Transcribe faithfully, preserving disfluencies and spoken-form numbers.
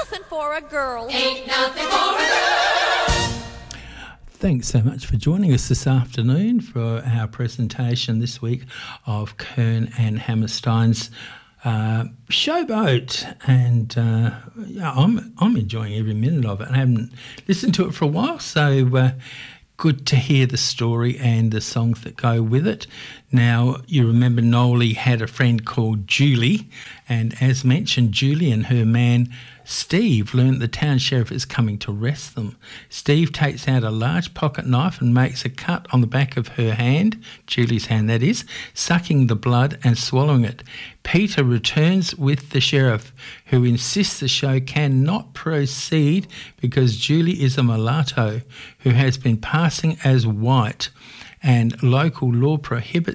nothing for a girl. Ain't nothing for a girl. Thanks so much for joining us this afternoon for our presentation this week of Kern and Hammerstein's uh, Showboat. And uh, yeah, I'm I'm enjoying every minute of it. I haven't listened to it for a while, so uh, good to hear the story and the songs that go with it. Now, you remember Nolly had a friend called Julie, and as mentioned, Julie and her man Steve learnt the town sheriff is coming to arrest them. Steve takes out a large pocket knife and makes a cut on the back of her hand, Julie's hand that is, sucking the blood and swallowing it. Peter returns with the sheriff, who insists the show cannot proceed because Julie is a mulatto who has been passing as white, and local law prohibits